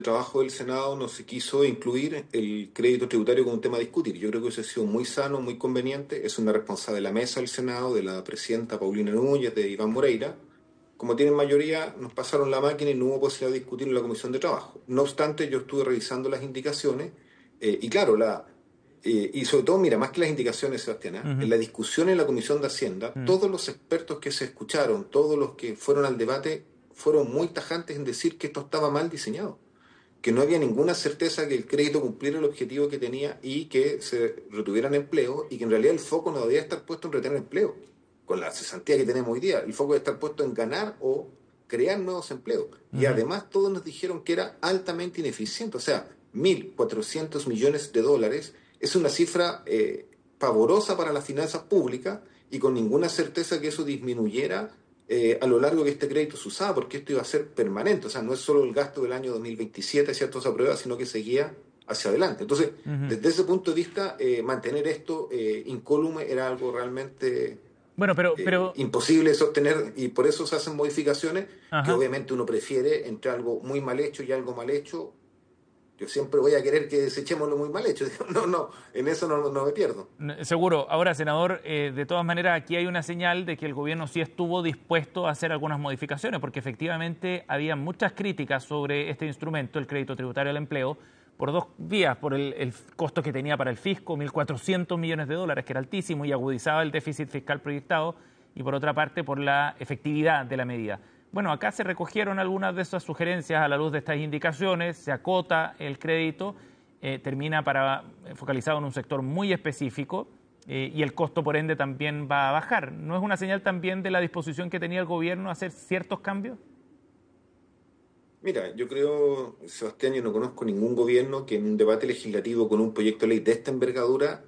trabajo del Senado no se quiso incluir el crédito tributario como un tema a discutir. Yo creo que eso ha sido muy sano, muy conveniente. Es una responsabilidad de la mesa del Senado, de la presidenta Paulina Núñez, de Iván Moreira. Como tienen mayoría, nos pasaron la máquina y no hubo posibilidad de discutir en la Comisión de Trabajo. No obstante, yo estuve revisando las indicaciones y claro, y sobre todo, mira, más que las indicaciones, Sebastián, en Ujú. la discusión en la Comisión de Hacienda, Mm. todos los expertos que se escucharon, todos los que fueron al debate, fueron muy tajantes en decir que esto estaba mal diseñado, que no había ninguna certeza que el crédito cumpliera el objetivo que tenía y que se retuvieran empleo y que en realidad el foco no debía estar puesto en retener empleo. Con la cesantía que tenemos hoy día, el foco debe estar puesto en ganar o crear nuevos empleos. Y Ujú. además todos nos dijeron que era altamente ineficiente, o sea, 1.400 millones de dólares es una cifra pavorosa para las finanzas públicas y con ninguna certeza que eso disminuyera a lo largo que este crédito se usaba, porque esto iba a ser permanente, o sea, no es solo el gasto del año 2027, ¿cierto? Se aprueba, sino que seguía hacia adelante. Entonces, Ujú. desde ese punto de vista, mantener esto incólume era algo realmente Bueno, pero, imposible de sostener y por eso se hacen modificaciones que ajá. obviamente uno prefiere entre algo muy mal hecho y algo mal hecho. Yo siempre voy a querer que desechemos lo muy mal hecho. No, no, en eso no me pierdo. Seguro. Ahora, senador, de todas maneras, aquí hay una señal de que el gobierno sí estuvo dispuesto a hacer algunas modificaciones, porque efectivamente había muchas críticas sobre este instrumento, el crédito tributario al empleo, por dos vías, por el costo que tenía para el fisco, 1.400 millones de dólares, que era altísimo y agudizaba el déficit fiscal proyectado, y por otra parte, por la efectividad de la medida. Bueno, acá se recogieron algunas de esas sugerencias a la luz de estas indicaciones, se acota el crédito, termina focalizado en un sector muy específico y el costo por ende también va a bajar. ¿No es una señal también de la disposición que tenía el gobierno a hacer ciertos cambios? Mira, yo creo, Sebastián, yo no conozco ningún gobierno que en un debate legislativo con un proyecto de ley de esta envergadura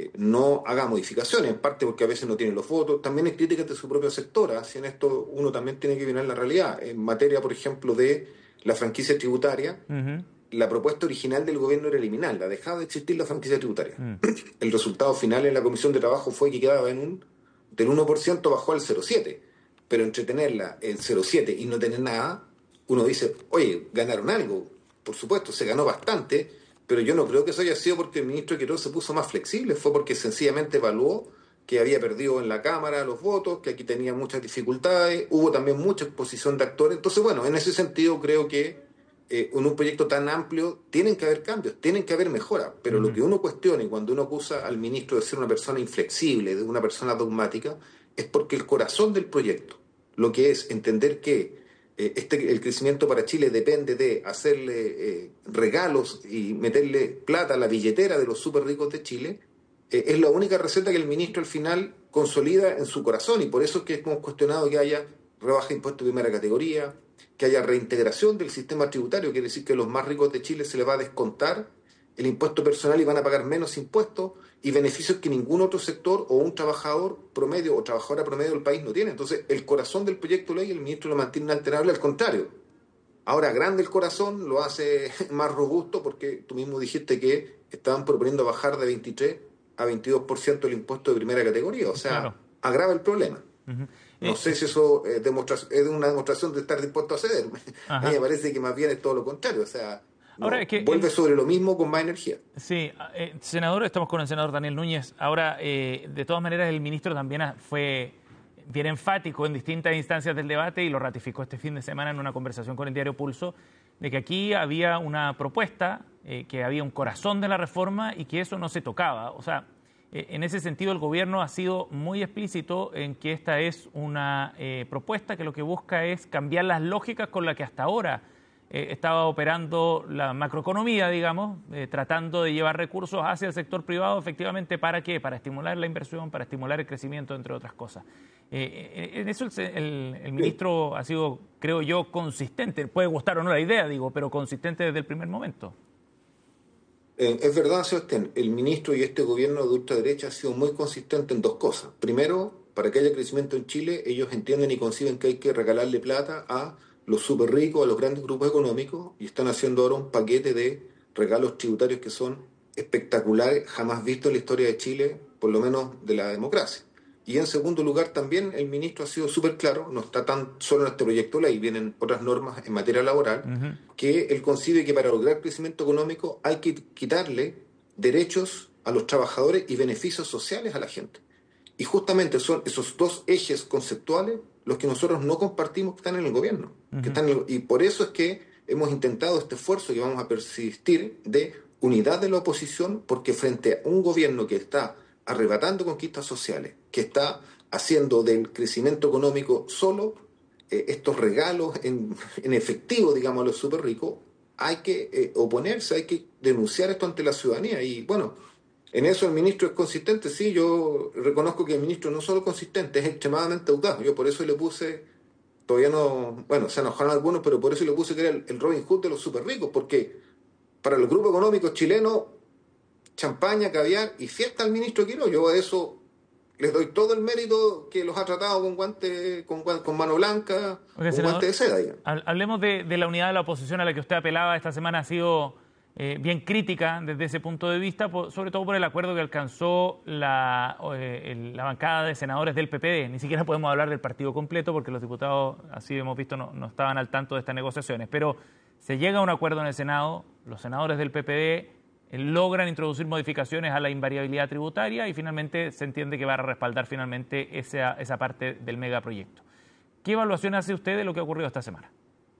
no haga modificaciones, en parte porque a veces no tiene los votos, también hay críticas de su propio sector, así en esto uno también tiene que mirar la realidad. En materia, por ejemplo, de la franquicia tributaria, Ujú. la propuesta original del gobierno era eliminarla, dejaba de existir la franquicia tributaria. Mm. El resultado final en la Comisión de Trabajo fue que quedaba del 1% bajó al 0,7%, pero entre tenerla el 0,7 y no tener nada, uno dice, oye, ganaron algo, por supuesto, se ganó bastante, pero yo no creo que eso haya sido porque el ministro Quirós se puso más flexible, fue porque sencillamente evaluó que había perdido en la Cámara los votos, que aquí tenía muchas dificultades, hubo también mucha exposición de actores, entonces bueno, en ese sentido creo que en un proyecto tan amplio tienen que haber cambios, tienen que haber mejoras, pero lo Ujú. que uno cuestiona y cuando uno acusa al ministro de ser una persona inflexible, de una persona dogmática, es porque el corazón del proyecto, lo que es entender que el crecimiento para Chile depende de hacerle regalos y meterle plata a la billetera de los súper ricos de Chile, es la única receta que el ministro al final consolida en su corazón y por eso es que hemos cuestionado que haya rebaja de impuestos de primera categoría, que haya reintegración del sistema tributario, quiere decir que a los más ricos de Chile se les va a descontar el impuesto personal y van a pagar menos impuestos y beneficios que ningún otro sector o un trabajador promedio o trabajadora promedio del país no tiene. Entonces, el corazón del proyecto de ley el ministro lo mantiene inalterable, al contrario. Ahora, grande el corazón, lo hace más robusto porque tú mismo dijiste que estaban proponiendo bajar de 23 a 22% el impuesto de primera categoría, o Claro. sea, agrava el problema. Ujú. No sé si eso es una demostración de estar dispuesto a ceder. A mí me Ajá. parece que más bien es todo lo contrario. O sea, Ahora no es que vuelve sobre lo mismo con más energía. sí, senador, estamos con el senador Daniel Núñez. Ahora, de todas maneras, el ministro también fue bien enfático en distintas instancias del debate y lo ratificó este fin de semana en una conversación con el diario Pulso, de que aquí había una propuesta, que había un corazón de la reforma y que eso no se tocaba. O sea, en ese sentido el gobierno ha sido muy explícito en que esta es una propuesta que lo que busca es cambiar las lógicas con las que hasta ahora estaba operando la macroeconomía, digamos, tratando de llevar recursos hacia el sector privado, efectivamente, ¿para qué? Para estimular la inversión, para estimular el crecimiento, entre otras cosas. En eso el Sí. ministro ha sido, creo yo, consistente. Puede gustar o no la idea, digo, pero consistente desde el primer momento. Es verdad, Sebastián, el ministro y este gobierno de ultraderecha ha sido muy consistente en dos cosas. Primero, para que haya crecimiento en Chile, ellos entienden y conciben que hay que regalarle plata a los súper ricos, a los grandes grupos económicos, y están haciendo ahora un paquete de regalos tributarios que son espectaculares, jamás vistos en la historia de Chile, por lo menos de la democracia. Y en segundo lugar, también el ministro ha sido súper claro, no está tan solo en este proyecto de ley, vienen otras normas en materia laboral, que él concibe que para lograr crecimiento económico hay que quitarle derechos a los trabajadores y beneficios sociales a la gente. Y justamente son esos dos ejes conceptuales los que nosotros no compartimos que están en el gobierno. Y por eso es que hemos intentado este esfuerzo y vamos a persistir de unidad de la oposición, porque frente a un gobierno que está arrebatando conquistas sociales, que está haciendo del crecimiento económico solo estos regalos en efectivo, digamos, a los súper ricos, hay que oponerse, hay que denunciar esto ante la ciudadanía. Y bueno, en eso el ministro es consistente, sí, yo reconozco que el ministro no es solo consistente, es extremadamente audaz. Yo por eso le puse, todavía no, bueno, se enojaron algunos, pero por eso le puse que era el Robin Hood de los súper ricos, porque para los grupos económicos chilenos, champaña, caviar y fiesta al ministro Quiroz. Yo a eso les doy todo el mérito, que los ha tratado con guante, con mano blanca, Oiga, con senador, guante de seda. Digamos. Hablemos de la unidad de la oposición a la que usted apelaba esta semana. Ha sido bien crítica desde ese punto de vista, sobre todo por el acuerdo que alcanzó la bancada de senadores del PPD. Ni siquiera podemos hablar del partido completo porque los diputados, así hemos visto, no estaban al tanto de estas negociaciones. Pero se llega a un acuerdo en el Senado, los senadores del PPD logran introducir modificaciones a la invariabilidad tributaria y finalmente se entiende que va a respaldar finalmente esa parte del megaproyecto. ¿Qué evaluación hace usted de lo que ha ocurrido esta semana?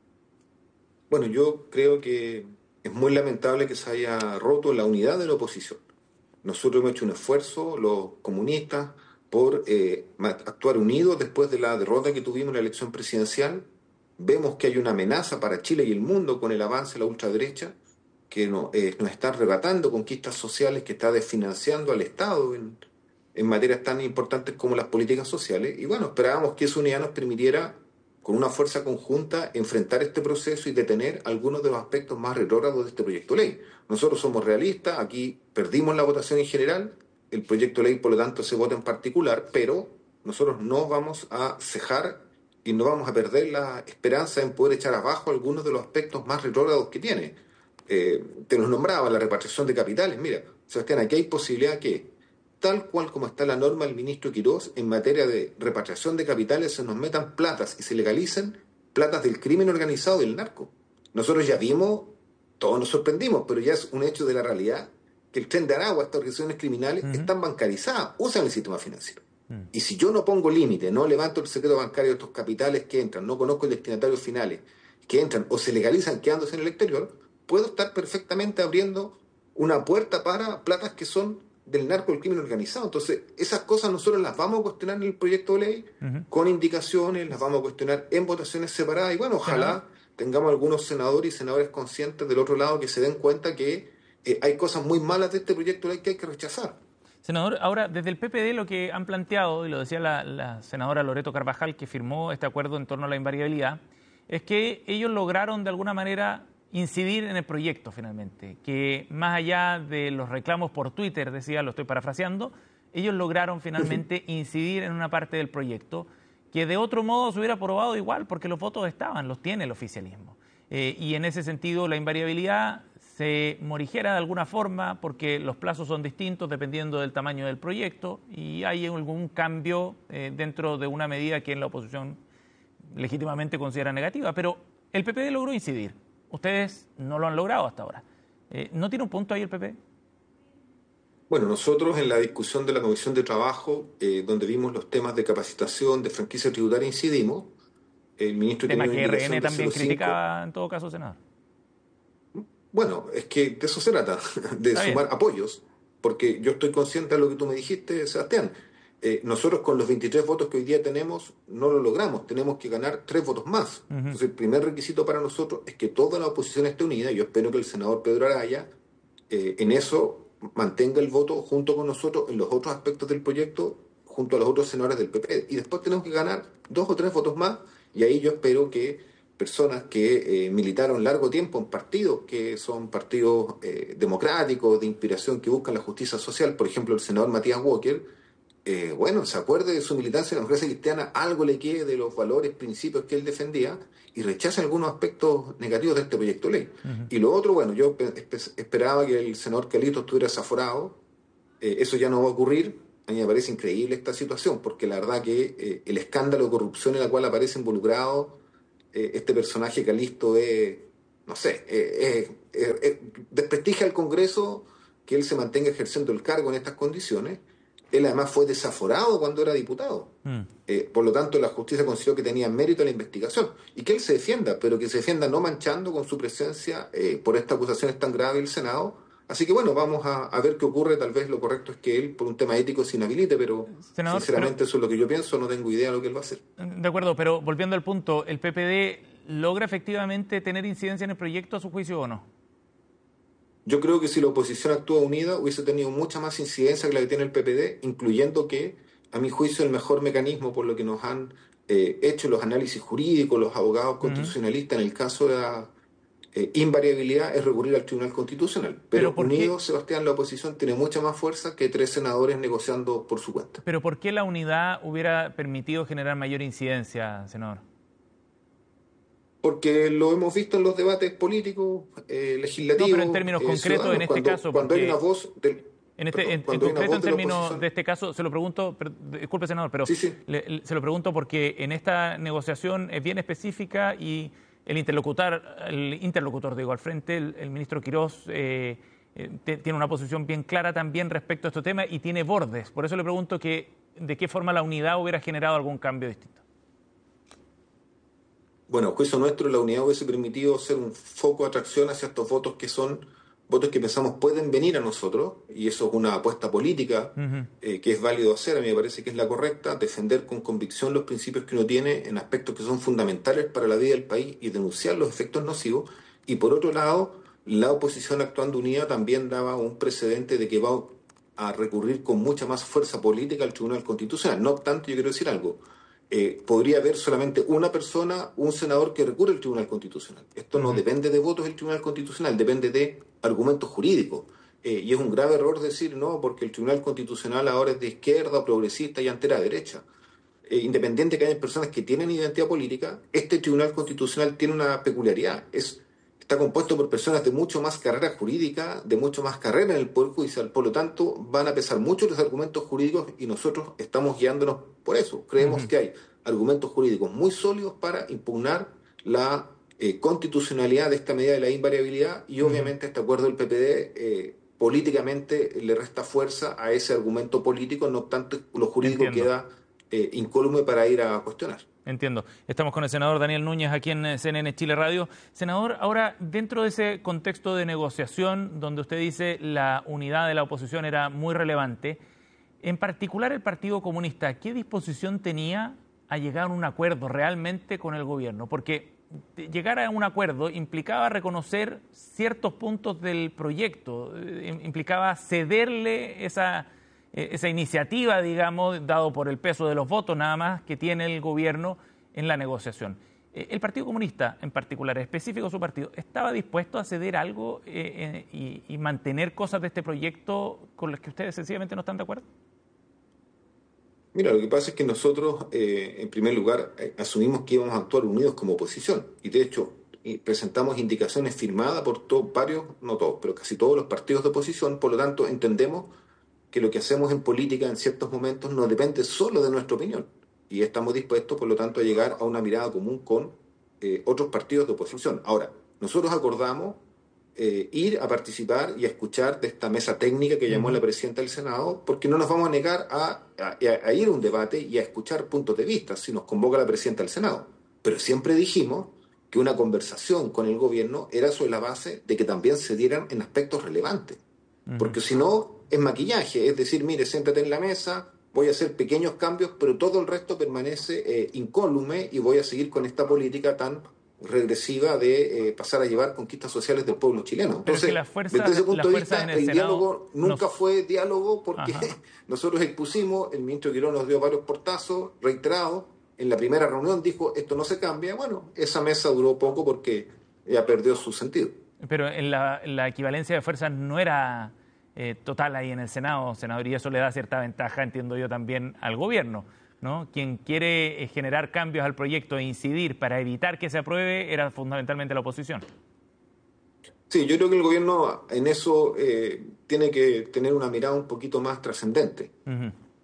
Bueno, yo creo que es muy lamentable que se haya roto la unidad de la oposición. Nosotros hemos hecho un esfuerzo, los comunistas, por actuar unidos después de la derrota que tuvimos en la elección presidencial. Vemos que hay una amenaza para Chile y el mundo con el avance de la ultraderecha, que nos está arrebatando conquistas sociales, que está desfinanciando al Estado en materias tan importantes como las políticas sociales. Y bueno, esperábamos que esa unidad nos permitiera, con una fuerza conjunta, enfrentar este proceso y detener algunos de los aspectos más retrógrados de este proyecto de ley. Nosotros somos realistas, aquí perdimos la votación en general, el proyecto de ley por lo tanto se vota en particular, pero nosotros no vamos a cejar y no vamos a perder la esperanza en poder echar abajo algunos de los aspectos más retrógrados que tiene. Te los nombraba, la repatriación de capitales. Mira, Sebastián, aquí hay posibilidad que, tal cual como está la norma del ministro Quiroz, en materia de repatriación de capitales se nos metan platas y se legalicen platas del crimen organizado y del narco. Nosotros ya vimos, todos nos sorprendimos, pero ya es un hecho de la realidad, que el Tren de Aragua, estas organizaciones criminales, están bancarizadas, usan el sistema financiero. Y si yo no pongo límite, no levanto el secreto bancario de estos capitales que entran, no conozco el destinatario finales que entran o se legalizan quedándose en el exterior, puedo estar perfectamente abriendo una puerta para platas que son del narco del crimen organizado. Entonces, esas cosas nosotros las vamos a cuestionar en el proyecto de ley, con indicaciones, las vamos a cuestionar en votaciones separadas, y bueno, ojalá tengamos algunos senadores y senadores conscientes del otro lado que se den cuenta que hay cosas muy malas de este proyecto de ley que hay que rechazar. Senador, ahora, desde el PPD lo que han planteado, y lo decía la senadora Loreto Carvajal, que firmó este acuerdo en torno a la invariabilidad, es que ellos lograron de alguna manera incidir en el proyecto finalmente, que más allá de los reclamos por Twitter, decía, lo estoy parafraseando, ellos lograron finalmente incidir en una parte del proyecto que de otro modo se hubiera aprobado igual, porque los votos estaban, los tiene el oficialismo. Y en ese sentido la invariabilidad se morigera de alguna forma porque los plazos son distintos dependiendo del tamaño del proyecto y hay algún cambio dentro de una medida que en la oposición legítimamente considera negativa, pero el PPD logró incidir. Ustedes no lo han logrado hasta ahora. ¿No tiene un punto ahí el PP? Bueno, nosotros en la discusión de la Comisión de Trabajo, donde vimos los temas de capacitación, de franquicia tributaria, incidimos. El ministro tema tenía que una RN indicación de también 0,5. criticaba en todo caso, senador. Bueno, es que de eso se trata, de Está sumar bien. apoyos, porque yo estoy consciente de lo que tú me dijiste, Sebastián. Nosotros con los 23 votos que hoy día tenemos no lo logramos, tenemos que ganar 3 votos más. Entonces el primer requisito para nosotros es que toda la oposición esté unida. Yo espero que el senador Pedro Araya en eso mantenga el voto junto con nosotros en los otros aspectos del proyecto, junto a los otros senadores del PP. Y después tenemos que ganar 2 o 3 votos más, y ahí yo espero que personas que militaron largo tiempo en partidos que son partidos democráticos, de inspiración, que buscan la justicia social, por ejemplo el senador Matías Walker, bueno, se acuerde de su militancia en la democracia cristiana, algo le quede de los valores, principios que él defendía y rechace algunos aspectos negativos de este proyecto de ley. Y lo otro, bueno, yo esperaba que el senador Carlitos estuviera desaforado, eso ya no va a ocurrir. a mí me parece increíble esta situación, porque la verdad que el escándalo de corrupción en la cual aparece involucrado este personaje Calisto es, no sé, desprestigia al Congreso que él se mantenga ejerciendo el cargo en estas condiciones. Él además fue desaforado cuando era diputado. Por lo tanto, la justicia consideró que tenía mérito la investigación y que él se defienda, pero que se defienda no manchando con su presencia por esta acusación tan grave del Senado. Así que bueno, vamos a ver qué ocurre. Tal vez lo correcto es que él, por un tema ético, se inhabilite, pero Senador, sinceramente eso es lo que yo pienso, no tengo idea de lo que él va a hacer. De acuerdo, pero volviendo al punto, ¿el PPD logra efectivamente tener incidencia en el proyecto a su juicio o no? Yo creo que si la oposición actúa unida hubiese tenido mucha más incidencia que la que tiene el PPD, incluyendo que, a mi juicio, el mejor mecanismo por lo que nos han hecho los análisis jurídicos, los abogados constitucionalistas en el caso de la invariabilidad es recurrir al Tribunal Constitucional. Pero unido, Sebastián, la oposición tiene mucha más fuerza que 3 senadores negociando por su cuenta. ¿Pero por qué la unidad hubiera permitido generar mayor incidencia, senador? Porque lo hemos visto en los debates políticos, legislativos. No, pero en términos concretos, en este caso, cuando hay una voz del... En concreto, en términos de este caso, se lo pregunto, disculpe, senador, pero sí. Se lo pregunto porque en esta negociación es bien específica y el interlocutor al frente, el ministro Quirós, tiene una posición bien clara también respecto a este tema y tiene bordes. Por eso le pregunto de qué forma la unidad hubiera generado algún cambio distinto. Bueno, a juicio nuestro, la unidad hubiese permitido ser un foco de atracción hacia estos votos que son votos que pensamos pueden venir a nosotros, y eso es una apuesta política que es válido hacer. A mí me parece que es la correcta, defender con convicción los principios que uno tiene en aspectos que son fundamentales para la vida del país y denunciar los efectos nocivos. Y por otro lado, la oposición actuando unida también daba un precedente de que va a recurrir con mucha más fuerza política al Tribunal Constitucional. No obstante, yo quiero decir algo. Podría haber solamente una persona, un senador que recurre al Tribunal Constitucional. Esto no depende de votos del Tribunal Constitucional, depende de argumentos jurídicos. Y es un grave error decir no, porque el Tribunal Constitucional ahora es de izquierda, progresista y antera derecha. Independiente que haya personas que tienen identidad política, este Tribunal Constitucional tiene una peculiaridad. Está compuesto por personas de mucho más carrera jurídica, de mucho más carrera en el Poder Judicial. Por lo tanto, van a pesar mucho los argumentos jurídicos y nosotros estamos guiándonos por eso. Creemos que hay argumentos jurídicos muy sólidos para impugnar la constitucionalidad de esta medida de la invariabilidad y obviamente este acuerdo del PPD políticamente le resta fuerza a ese argumento político, no obstante lo jurídico queda incólume para ir a cuestionar. Entiendo. Estamos con el senador Daniel Núñez aquí en CNN Chile Radio. Senador, ahora, dentro de ese contexto de negociación donde usted dice la unidad de la oposición era muy relevante, en particular el Partido Comunista, ¿qué disposición tenía a llegar a un acuerdo realmente con el gobierno? Porque llegar a un acuerdo implicaba reconocer ciertos puntos del proyecto, implicaba cederle esa iniciativa, digamos, dado por el peso de los votos nada más que tiene el gobierno en la negociación. El Partido Comunista, en particular, específico su partido, ¿estaba dispuesto a ceder algo y mantener cosas de este proyecto con las que ustedes sencillamente no están de acuerdo? Mira, lo que pasa es que nosotros, en primer lugar, asumimos que íbamos a actuar unidos como oposición. Y de hecho, presentamos indicaciones firmadas por varios, no todos, pero casi todos los partidos de oposición. Por lo tanto, entendemos que lo que hacemos en política en ciertos momentos no depende solo de nuestra opinión. Y estamos dispuestos, por lo tanto, a llegar a una mirada común con otros partidos de oposición. Ahora, nosotros acordamos ir a participar y a escuchar de esta mesa técnica que llamó la presidenta del Senado, porque no nos vamos a negar a ir a un debate y a escuchar puntos de vista si nos convoca la presidenta del Senado. Pero siempre dijimos que una conversación con el gobierno era sobre la base de que también se dieran en aspectos relevantes. Porque si no, es maquillaje, es decir, mire, siéntate en la mesa, voy a hacer pequeños cambios, pero todo el resto permanece incólume y voy a seguir con esta política tan regresiva de pasar a llevar conquistas sociales del pueblo chileno. Entonces, desde ese punto de vista, el diálogo nunca fue diálogo porque nosotros expusimos, el ministro Quirós nos dio varios portazos reiterados, en la primera reunión dijo, esto no se cambia, bueno, esa mesa duró poco porque ya perdió su sentido. Pero en la equivalencia de fuerzas no era total ahí en el Senado, senador, y eso le da cierta ventaja, entiendo yo, también al gobierno, ¿no? Quien quiere generar cambios al proyecto e incidir para evitar que se apruebe era fundamentalmente la oposición. Sí, yo creo que el gobierno en eso tiene que tener una mirada un poquito más trascendente.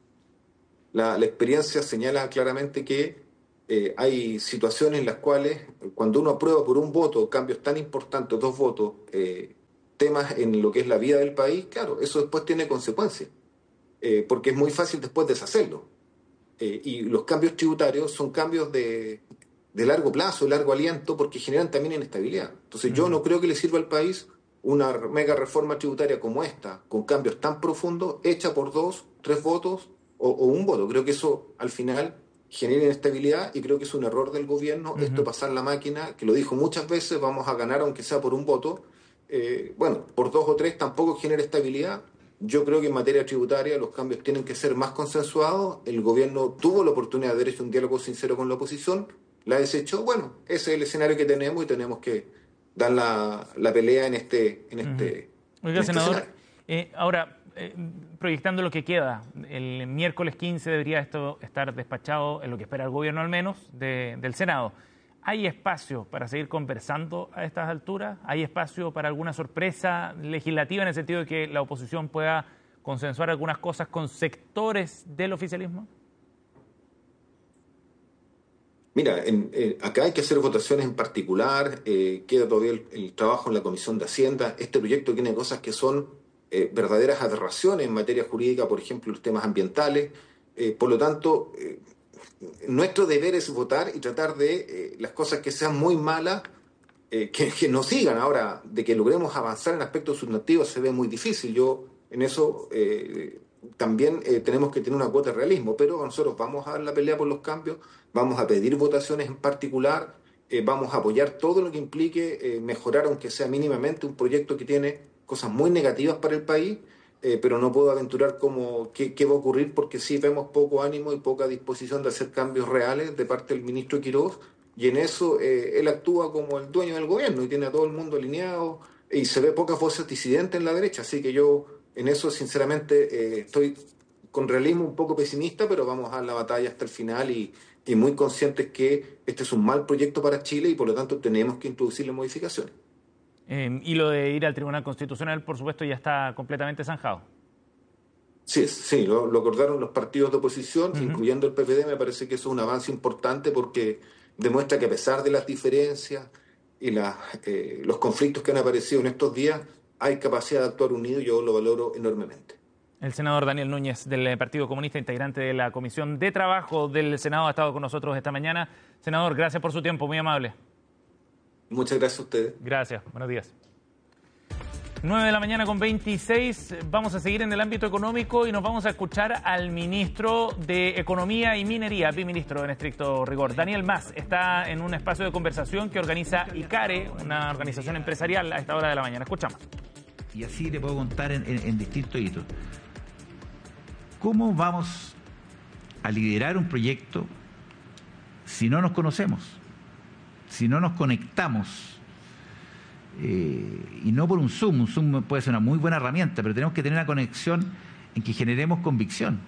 La experiencia señala claramente que hay situaciones en las cuales cuando uno aprueba por un voto cambios tan importantes, dos votos, temas en lo que es la vida del país, claro, eso después tiene consecuencias, porque es muy fácil después deshacerlo. Y los cambios tributarios son cambios de largo plazo, de largo aliento, porque generan también inestabilidad. Entonces yo no creo que le sirva al país una mega reforma tributaria como esta, con cambios tan profundos, hecha por dos, tres votos o un voto. Creo que eso al final genera inestabilidad y creo que es un error del gobierno esto pasar la máquina, que lo dijo muchas veces, vamos a ganar aunque sea por un voto. Bueno, por dos o tres tampoco genera estabilidad. Yo creo que en materia tributaria los cambios tienen que ser más consensuados. El gobierno tuvo la oportunidad de haber hecho un diálogo sincero con la oposición, la desechó. Bueno, ese es el escenario que tenemos y tenemos que dar la pelea en Oiga, este senador, escenario. ahora, proyectando lo que queda, el miércoles 15 debería esto estar despachado, en lo que espera el gobierno al menos, del Senado. ¿Hay espacio para seguir conversando a estas alturas? ¿Hay espacio para alguna sorpresa legislativa en el sentido de que la oposición pueda consensuar algunas cosas con sectores del oficialismo? Mira, acá hay que hacer votaciones en particular, queda todavía el trabajo en la Comisión de Hacienda. Este proyecto tiene cosas que son verdaderas aberraciones en materia jurídica, por ejemplo, los temas ambientales. Por lo tanto, nuestro deber es votar y tratar de las cosas que sean muy malas, que no sigan. Ahora, de que logremos avanzar en aspectos sustantivos se ve muy difícil. Yo en eso también tenemos que tener una cuota de realismo, pero nosotros vamos a dar la pelea por los cambios, vamos a pedir votaciones en particular, vamos a apoyar todo lo que implique mejorar, aunque sea mínimamente, un proyecto que tiene cosas muy negativas para el país, pero no puedo aventurar como qué va a ocurrir porque sí vemos poco ánimo y poca disposición de hacer cambios reales de parte del ministro Quiroz, y en eso él actúa como el dueño del gobierno y tiene a todo el mundo alineado y se ve pocas voces disidentes en la derecha, así que yo en eso sinceramente estoy con realismo un poco pesimista, pero vamos a dar la batalla hasta el final y muy conscientes que este es un mal proyecto para Chile y por lo tanto tenemos que introducirle modificaciones. Y lo de ir al Tribunal Constitucional, por supuesto, ya está completamente zanjado. Sí, sí, lo acordaron los partidos de oposición, incluyendo el PPD. Me parece que eso es un avance importante porque demuestra que a pesar de las diferencias y los conflictos que han aparecido en estos días, hay capacidad de actuar unido y yo lo valoro enormemente. El senador Daniel Núñez, del Partido Comunista, integrante de la Comisión de Trabajo del Senado, ha estado con nosotros esta mañana. Senador, gracias por su tiempo, muy amable. Muchas gracias a ustedes. Gracias, buenos días. 9 de la mañana con 26, vamos a seguir en el ámbito económico y nos vamos a escuchar al ministro de Economía y Minería, viceministro en estricto rigor. Daniel Mas está en un espacio de conversación que organiza ICARE, una organización empresarial, a esta hora de la mañana. Escuchamos. Y así le puedo contar en distintos hitos. ¿Cómo vamos a liderar un proyecto si no nos conocemos? Si no nos conectamos? Y no por un Zoom puede ser una muy buena herramienta, pero tenemos que tener una conexión en que generemos convicción.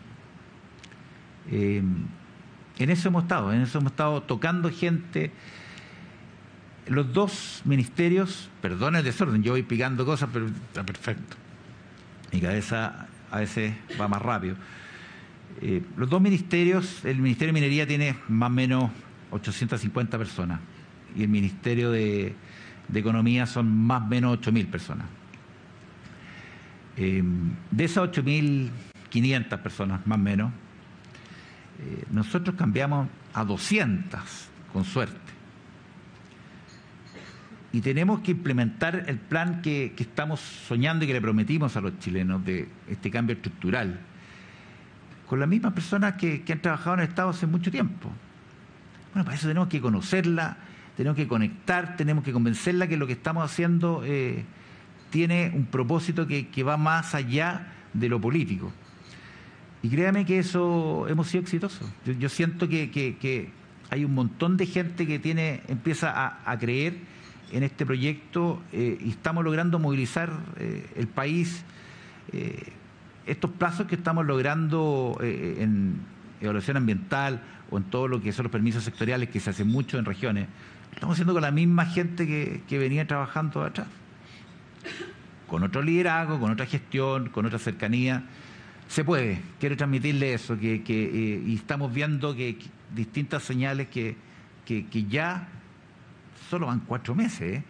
En eso hemos estado tocando gente. Los dos ministerios, perdón el desorden, yo voy picando cosas, pero está perfecto. Mi cabeza a veces va más rápido. Los dos ministerios, el Ministerio de Minería tiene más o menos 850 personas y el Ministerio de Economía son más o menos 8.000 personas. De esas 8.500 personas, más o menos, nosotros cambiamos a 200, con suerte. Y tenemos que implementar el plan que estamos soñando y que le prometimos a los chilenos de este cambio estructural, con las mismas personas que han trabajado en el Estado hace mucho tiempo. Bueno, para eso tenemos que conocerla, tenemos que conectar, tenemos que convencerla que lo que estamos haciendo tiene un propósito que va más allá de lo político. Y créame que eso hemos sido exitosos. Yo siento que hay un montón de gente que empieza a creer en este proyecto y estamos logrando movilizar el país. Estos plazos que estamos logrando en evaluación ambiental o en todo lo que son los permisos sectoriales, que se hace mucho en regiones, lo estamos haciendo con la misma gente que venía trabajando atrás, con otro liderazgo, con otra gestión, con otra cercanía. Se puede, quiero transmitirle eso, y estamos viendo que distintas señales que ya solo van 4 meses,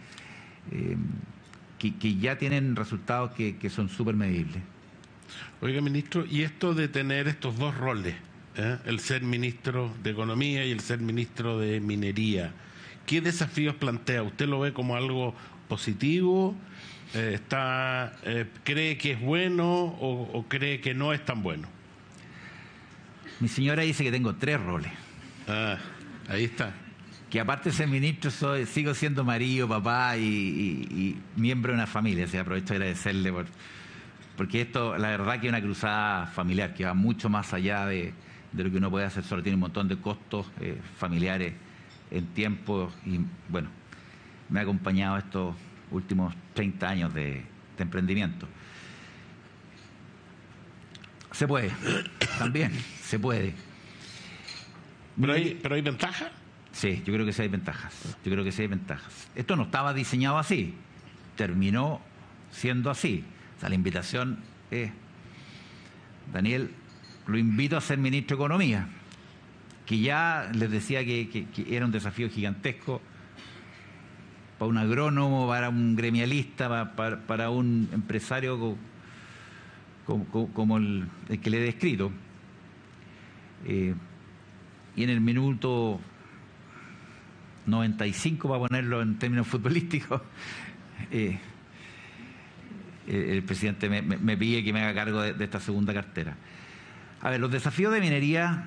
que ya tienen resultados que son súper medibles. Oiga, ministro, y esto de tener estos 2 roles, el ser ministro de Economía y el ser ministro de Minería, ¿qué desafíos plantea? ¿Usted lo ve como algo positivo? ¿Cree que es bueno o cree que no es tan bueno? Mi señora dice que tengo 3 roles. Ahí está. Que aparte de ser ministro, sigo siendo marido, papá y miembro de una familia. Así aprovecho de agradecerle porque esto, la verdad que es una cruzada familiar que va mucho más allá de lo que uno puede hacer solo. Tiene un montón de costos familiares en tiempo y, bueno, me ha acompañado estos últimos 30 años de emprendimiento. Se puede, también se puede. ¿Pero hay ventajas? Sí, yo creo que sí hay ventajas. Esto no estaba diseñado así, terminó siendo así. O sea, la invitación es, Daniel, lo invito a ser ministro de Economía, que ya les decía que era un desafío gigantesco para un agrónomo, para un gremialista, para un empresario como el que le he descrito. Y en el minuto 95, para ponerlo en términos futbolísticos, el presidente me pide que me haga cargo de esta segunda cartera. A ver, los desafíos de minería,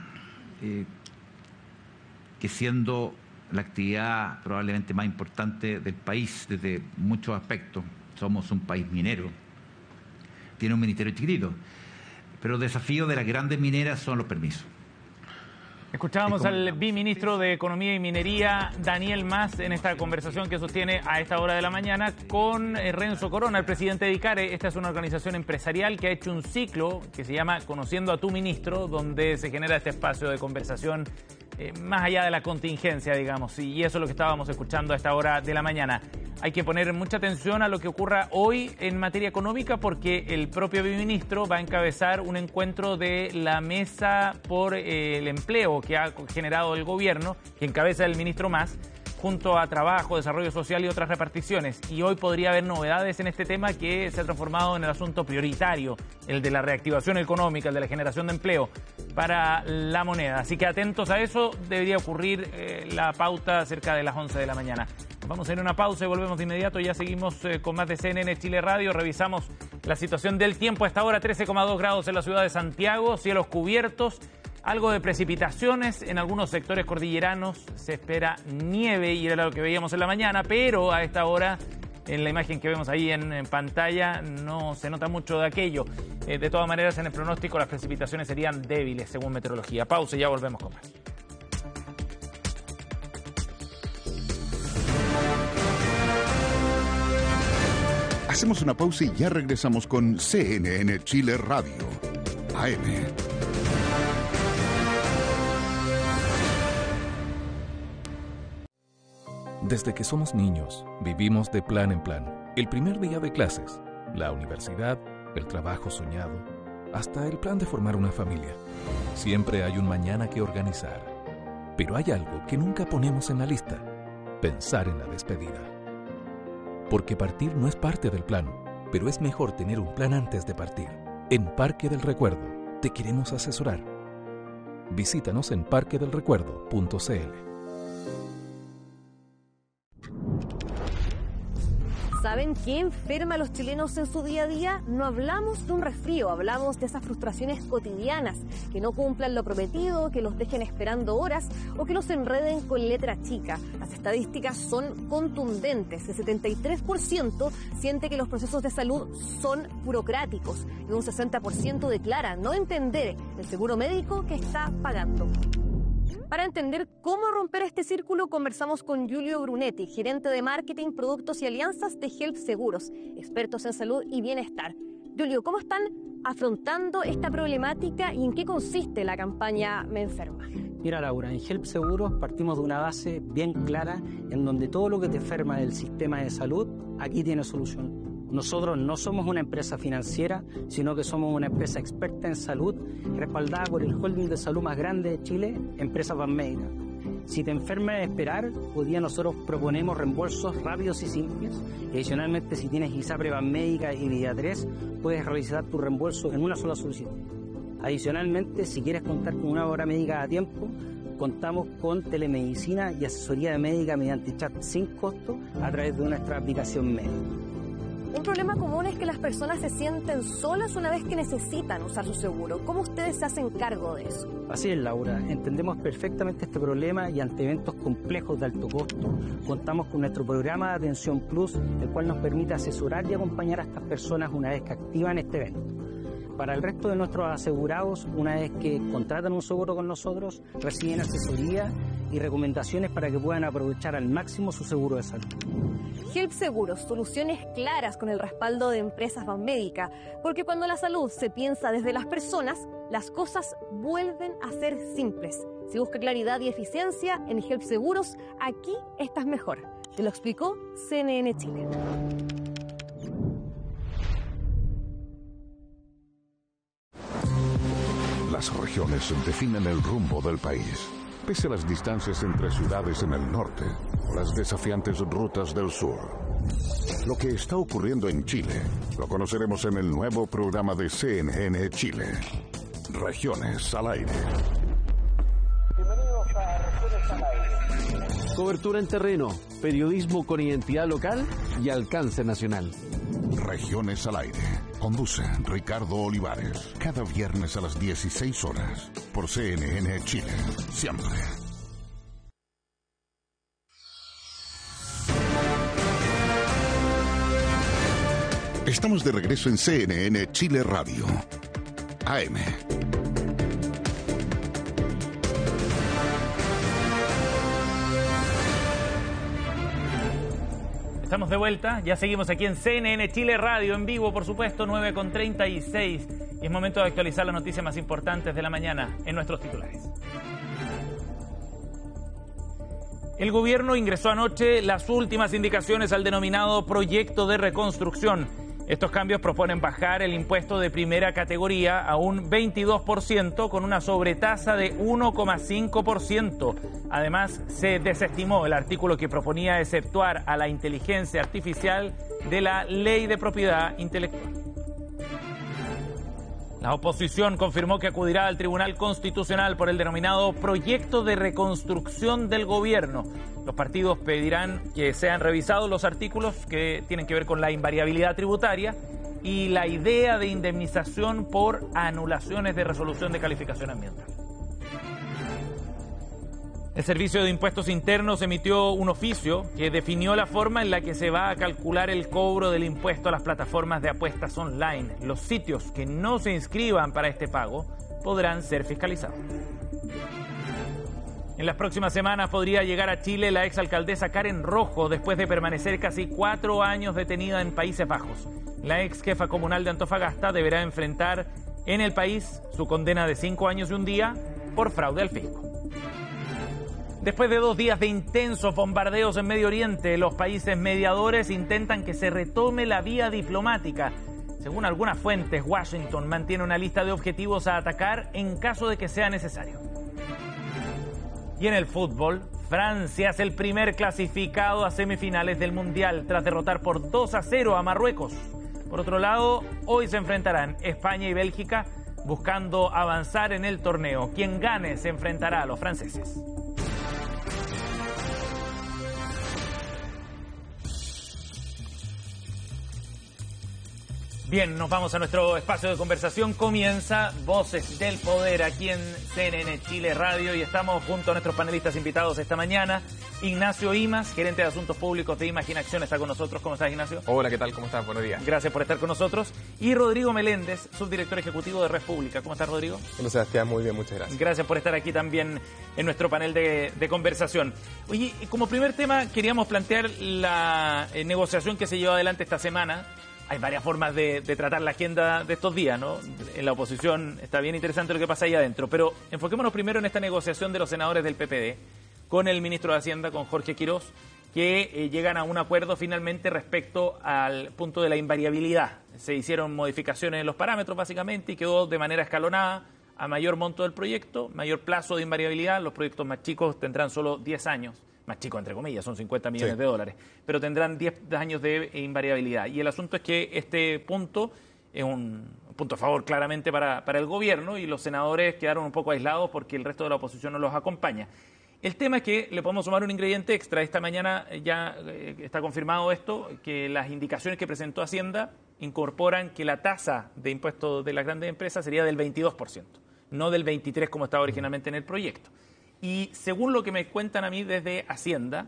que siendo la actividad probablemente más importante del país desde muchos aspectos, somos un país minero, tiene un ministerio chiquitito, pero los desafíos de las grandes mineras son los permisos. Escuchábamos al viceministro de Economía y Minería, Daniel Mas, en esta conversación que sostiene a esta hora de la mañana con Renzo Corona, el presidente de ICARE. Esta es una organización empresarial que ha hecho un ciclo que se llama Conociendo a tu Ministro, donde se genera este espacio de conversación más allá de la contingencia, digamos, y eso es lo que estábamos escuchando a esta hora de la mañana. Hay que poner mucha atención a lo que ocurra hoy en materia económica porque el propio viceministro va a encabezar un encuentro de la mesa por el empleo que ha generado el gobierno, que encabeza el ministro Mas, junto a Trabajo, Desarrollo Social y otras reparticiones. Y hoy podría haber novedades en este tema que se ha transformado en el asunto prioritario, el de la reactivación económica, el de la generación de empleo para la moneda. Así que atentos a eso, debería ocurrir la pauta cerca de las 11 de la mañana. Vamos a ir a una pausa y volvemos de inmediato. Ya seguimos con más de CNN Chile Radio. Revisamos la situación del tiempo. A esta hora 13,2 grados en la ciudad de Santiago, cielos cubiertos. Algo de precipitaciones en algunos sectores cordilleranos, se espera nieve y era lo que veíamos en la mañana, pero a esta hora, en la imagen que vemos ahí en pantalla, no se nota mucho de aquello. De todas maneras, en el pronóstico las precipitaciones serían débiles según meteorología. Pausa y ya volvemos con más. Hacemos una pausa y ya regresamos con CNN Chile Radio, AM. Desde que somos niños, vivimos de plan en plan. El primer día de clases, la universidad, el trabajo soñado, hasta el plan de formar una familia. Siempre hay un mañana que organizar. Pero hay algo que nunca ponemos en la lista: pensar en la despedida. Porque partir no es parte del plan, pero es mejor tener un plan antes de partir. En Parque del Recuerdo, te queremos asesorar. Visítanos en parquedelrecuerdo.cl. ¿Saben qué enferma a los chilenos en su día a día? No hablamos de un resfrío, hablamos de esas frustraciones cotidianas, que no cumplan lo prometido, que los dejen esperando horas o que los enreden con letra chica. Las estadísticas son contundentes. El 73% siente que los procesos de salud son burocráticos y un 60% declara no entender el seguro médico que está pagando. Para entender cómo romper este círculo, conversamos con Giulio Brunetti, gerente de marketing, productos y alianzas de Help Seguros, expertos en salud y bienestar. Giulio, ¿cómo están afrontando esta problemática y en qué consiste la campaña Me Enferma? Mira, Laura, en Help Seguros partimos de una base bien clara en donde todo lo que te enferma del sistema de salud, aquí tiene solución. Nosotros no somos una empresa financiera, sino que somos una empresa experta en salud, respaldada por el holding de salud más grande de Chile, Empresas Banmédica. Si te enfermas de esperar, hoy día nosotros proponemos reembolsos rápidos y simples. Y adicionalmente, si tienes ISAPRE Banmédica y Vida 3, puedes realizar tu reembolso en una sola solicitud. Adicionalmente, si quieres contar con una hora médica a tiempo, contamos con telemedicina y asesoría médica mediante chat sin costo a través de nuestra aplicación médica. Un problema común es que las personas se sienten solas una vez que necesitan usar su seguro. ¿Cómo ustedes se hacen cargo de eso? Así es, Laura. Entendemos perfectamente este problema y ante eventos complejos de alto costo, contamos con nuestro programa de Atención Plus, el cual nos permite asesorar y acompañar a estas personas una vez que activan este evento. Para el resto de nuestros asegurados, una vez que contratan un seguro con nosotros, reciben asesoría y recomendaciones para que puedan aprovechar al máximo su seguro de salud. Help Seguros, soluciones claras con el respaldo de Empresas Banmédica, porque cuando la salud se piensa desde las personas, las cosas vuelven a ser simples. Si busca claridad y eficiencia en Help Seguros, aquí estás mejor. Te lo explicó CNN Chile. Las regiones definen el rumbo del país. Pese a las distancias entre ciudades en el norte o las desafiantes rutas del sur. Lo que está ocurriendo en Chile lo conoceremos en el nuevo programa de CNN Chile. Regiones al aire. Bienvenidos a Regiones al aire. Cobertura en terreno, periodismo con identidad local y alcance nacional. Regiones al aire. Conduce Ricardo Olivares. Cada viernes a las 16 horas. Por CNN Chile. Siempre. Estamos de regreso en CNN Chile Radio. AM. Estamos de vuelta, ya seguimos aquí en CNN Chile Radio, en vivo por supuesto, 9:36. Y es momento de actualizar las noticias más importantes de la mañana en nuestros titulares. El gobierno ingresó anoche las últimas indicaciones al denominado proyecto de reconstrucción. Estos cambios proponen bajar el impuesto de primera categoría a un 22% con una sobretasa de 1,5%. Además, se desestimó el artículo que proponía exceptuar a la inteligencia artificial de la Ley de Propiedad Intelectual. La oposición confirmó que acudirá al Tribunal Constitucional por el denominado proyecto de reconstrucción del gobierno. Los partidos pedirán que sean revisados los artículos que tienen que ver con la invariabilidad tributaria y la idea de indemnización por anulaciones de resolución de calificación ambiental. El Servicio de Impuestos Internos emitió un oficio que definió la forma en la que se va a calcular el cobro del impuesto a las plataformas de apuestas online. Los sitios que no se inscriban para este pago podrán ser fiscalizados. En las próximas semanas podría llegar a Chile la exalcaldesa Karen Rojo después de permanecer casi 4 años detenida en Países Bajos. La ex jefa comunal de Antofagasta deberá enfrentar en el país su condena de 5 años y un día por fraude al fisco. Después de 2 días de intensos bombardeos en Medio Oriente, los países mediadores intentan que se retome la vía diplomática. Según algunas fuentes, Washington mantiene una lista de objetivos a atacar en caso de que sea necesario. Y en el fútbol, Francia es el primer clasificado a semifinales del Mundial tras derrotar por 2-0 a Marruecos. Por otro lado, hoy se enfrentarán España y Bélgica buscando avanzar en el torneo. Quien gane se enfrentará a los franceses. Bien, nos vamos a nuestro espacio de conversación. Comienza Voces del Poder aquí en CNN Chile Radio y estamos junto a nuestros panelistas invitados esta mañana. Ignacio Imas, gerente de Asuntos Públicos de Imagine Acción, está con nosotros. ¿Cómo estás, Ignacio? Hola, ¿qué tal? ¿Cómo estás? Buenos días. Gracias por estar con nosotros. Y Rodrigo Meléndez, subdirector ejecutivo de Red Pública. ¿Cómo estás, Rodrigo? Hola, Sebastián. Muy bien, muchas gracias. Gracias por estar aquí también en nuestro panel de conversación. Oye, como primer tema queríamos plantear la negociación que se llevó adelante esta semana. Hay varias formas de tratar la agenda de estos días, ¿no? En la oposición está bien interesante lo que pasa ahí adentro, pero enfoquémonos primero en esta negociación de los senadores del PPD con el ministro de Hacienda, con Jorge Quirós, que llegan a un acuerdo finalmente respecto al punto de la invariabilidad. Se hicieron modificaciones en los parámetros básicamente y quedó de manera escalonada a mayor monto del proyecto, mayor plazo de invariabilidad. Los proyectos más chicos tendrán solo 10 años, más chicos entre comillas, son 50 millones de dólares, pero tendrán 10 años de invariabilidad. Y el asunto es que este punto es un punto a favor claramente para el gobierno y los senadores quedaron un poco aislados porque el resto de la oposición no los acompaña. El tema es que le podemos sumar un ingrediente extra. Esta mañana ya está confirmado esto, que las indicaciones que presentó Hacienda incorporan que la tasa de impuesto de las grandes empresas sería del 22%, no del 23% como estaba originalmente en el proyecto. Y según lo que me cuentan a mí desde Hacienda,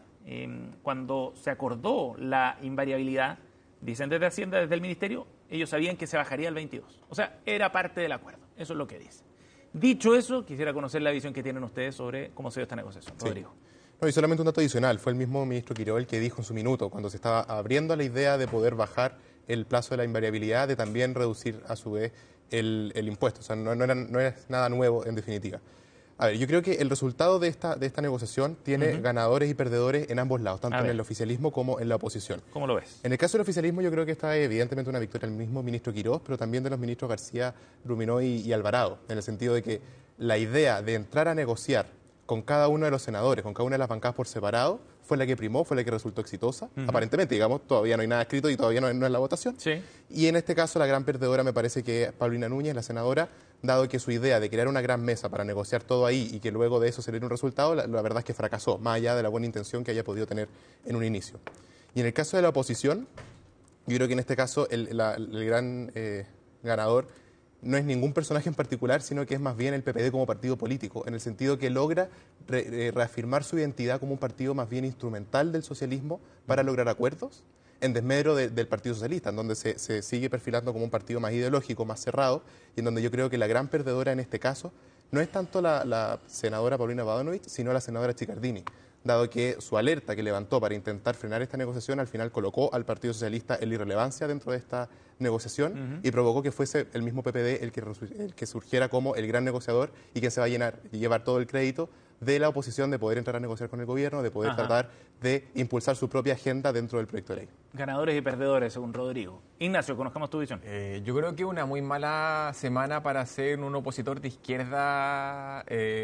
cuando se acordó la invariabilidad, dicen desde Hacienda, desde el Ministerio, ellos sabían que se bajaría al 22%. O sea, era parte del acuerdo. Eso es lo que dice. Dicho eso, quisiera conocer la visión que tienen ustedes sobre cómo se dio esta negociación. Sí. Rodrigo. No, y solamente un dato adicional. Fue el mismo ministro Quiró el que dijo en su minuto, cuando se estaba abriendo la idea de poder bajar el plazo de la invariabilidad, de también reducir a su vez el impuesto. O sea, no era nada nuevo en definitiva. A ver, yo creo que el resultado de esta negociación tiene ganadores y perdedores en ambos lados, tanto en el oficialismo como en la oposición. ¿Cómo lo ves? En el caso del oficialismo yo creo que está evidentemente una victoria del mismo ministro Quirós, pero también de los ministros García, Bruminó y Alvarado, en el sentido de que la idea de entrar a negociar con cada uno de los senadores, con cada una de las bancadas por separado, fue la que primó, fue la que resultó exitosa. Aparentemente, digamos, todavía no hay nada escrito y todavía no es la votación. Sí. Y en este caso la gran perdedora me parece que es Paulina Núñez, la senadora, dado que su idea de crear una gran mesa para negociar todo ahí y que luego de eso se le diera un resultado, la verdad es que fracasó, más allá de la buena intención que haya podido tener en un inicio. Y en el caso de la oposición, yo creo que en este caso el gran ganador no es ningún personaje en particular, sino que es más bien el PPD como partido político, en el sentido que logra reafirmar su identidad como un partido más bien instrumental del socialismo para lograr acuerdos, en desmedro del Partido Socialista, en donde se sigue perfilando como un partido más ideológico, más cerrado, y en donde yo creo que la gran perdedora en este caso no es tanto la senadora Paulina Bodanovich, sino la senadora Chiccardini, dado que su alerta que levantó para intentar frenar esta negociación al final colocó al Partido Socialista en la irrelevancia dentro de esta negociación y provocó que fuese el mismo PPD el que surgiera como el gran negociador y que se va a llevar todo el crédito de la oposición de poder entrar a negociar con el gobierno, de poder tratar de impulsar su propia agenda dentro del proyecto de ley. Ganadores y perdedores, según Rodrigo. Ignacio, conozcamos tu visión. Yo creo que una muy mala semana para ser un opositor de izquierda,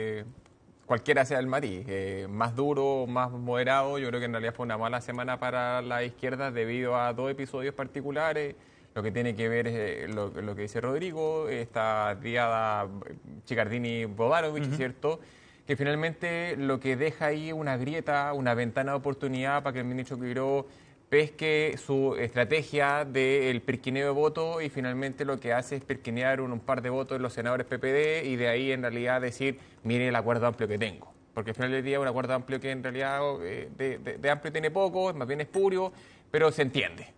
cualquiera sea el matiz, más duro, más moderado. Yo creo que en realidad fue una mala semana para la izquierda debido a dos episodios particulares. Lo que tiene que ver es lo que dice Rodrigo, esta diada Chiccardini-Bodanovich, ¿cierto?, que finalmente lo que deja ahí una grieta, una ventana de oportunidad para que el ministro Quiró pesque su estrategia del perquineo de votos y finalmente lo que hace es perquinear un par de votos de los senadores PPD y de ahí en realidad decir, mire el acuerdo amplio que tengo. Porque al final del día es un acuerdo amplio que en realidad de amplio tiene poco, más bien espurio, pero se entiende.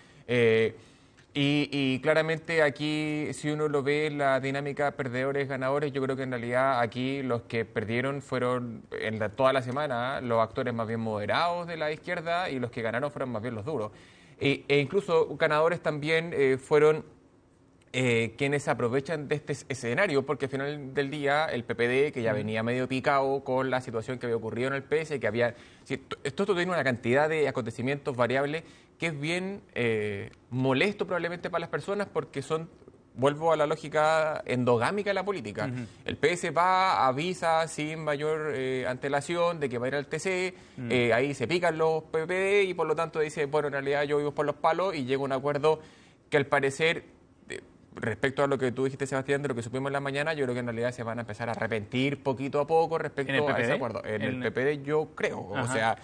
Y claramente aquí, si uno lo ve, la dinámica perdedores-ganadores, yo creo que en realidad aquí los que perdieron fueron toda la semana los actores más bien moderados de la izquierda y los que ganaron fueron más bien los duros. E incluso ganadores también fueron quienes aprovechan de este escenario, porque al final del día el PPD, que ya venía medio picado con la situación que había ocurrido en el PS, que había... Esto tiene una cantidad de acontecimientos variables que es bien molesto probablemente para las personas porque vuelvo a la lógica endogámica de la política. El PS va, avisa sin mayor antelación de que va a ir al TC, ahí se pican los PPD y por lo tanto dice, bueno, en realidad yo vivo por los palos y llega a un acuerdo que al parecer, respecto a lo que tú dijiste, Sebastián, de lo que supimos en la mañana, yo creo que en realidad se van a empezar a arrepentir poquito a poco respecto a ese acuerdo. En el PPD yo creo, o sea...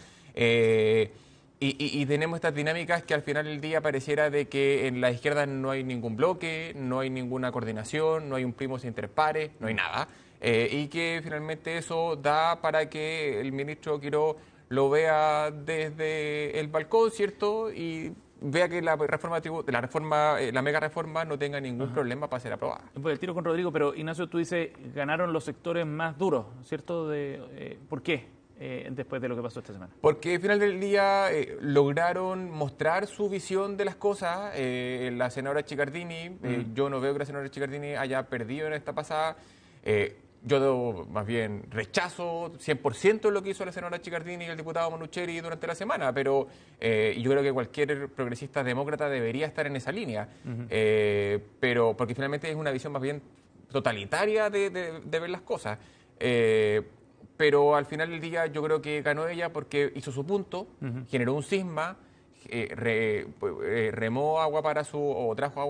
Y tenemos estas dinámicas que al final del día pareciera de que en la izquierda no hay ningún bloque, no hay ninguna coordinación, no hay un primos inter pares, no hay nada. Y que finalmente eso da para que el ministro Quiró lo vea desde el balcón, ¿cierto? Y vea que la mega reforma no tenga ningún problema para ser aprobada. Pues el tiro con Rodrigo, pero Ignacio, tú dices, ganaron los sectores más duros, ¿cierto? ¿Por qué? Después de lo que pasó esta semana. Porque al final del día lograron mostrar su visión de las cosas. La senadora Chiccardini, yo no veo que la senadora Chiccardini haya perdido en esta pasada. Yo más bien rechazo 100% lo que hizo la senadora Chiccardini y el diputado Manucheri durante la semana, pero yo creo que cualquier progresista demócrata debería estar en esa línea, pero porque finalmente es una visión más bien totalitaria de ver las cosas. Pero al final del día yo creo que ganó ella porque hizo su punto, generó un cisma, remó agua para o trajo agua